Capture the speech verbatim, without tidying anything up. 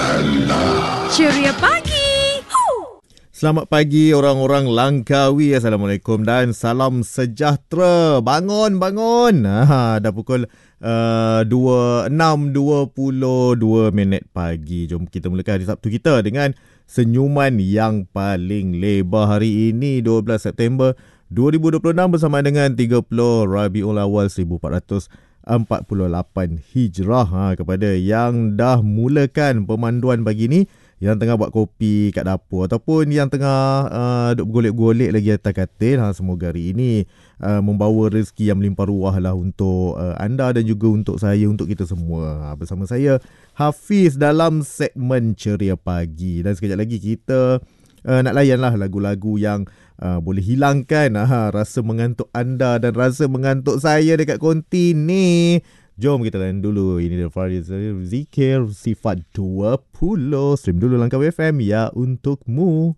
Ceria pagi. Hu. Selamat pagi orang-orang Langkawi. Assalamualaikum dan salam sejahtera. Bangun, bangun. Ha, dah pukul uh, dua enam dua puluh dua minit pagi. Jom kita mulakan hari Sabtu kita dengan senyuman yang paling lebar hari ini, dua belas September dua ribu dua puluh enam bersama dengan tiga puluh Rabiul Awal seribu empat ratus empat puluh lapan Hijrah. Ha, kepada yang dah mulakan pemanduan pagi ni, yang tengah buat kopi kat dapur ataupun yang tengah uh, duk bergolek-golek lagi atas katil, ha, semoga hari ini uh, membawa rezeki yang melimpah ruah lah untuk uh, anda dan juga untuk saya, untuk kita semua. Ha, bersama saya Hafiz dalam segmen Ceria Pagi, dan sekejap lagi kita uh, nak layan lah lagu-lagu yang uh, boleh hilangkan uh, rasa mengantuk anda dan rasa mengantuk saya dekat konti ni. Jom kita layan dulu. Ini dia Faris Zikir Sifat dua puluh. Stream dulu Langkawi F M, ya untukmu.